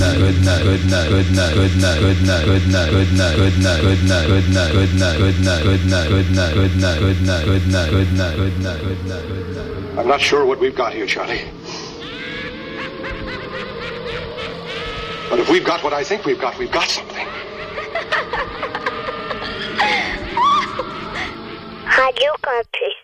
I'm not sure what we've got here, Charlie. But if we've got what I think we've got something. Radio Campus.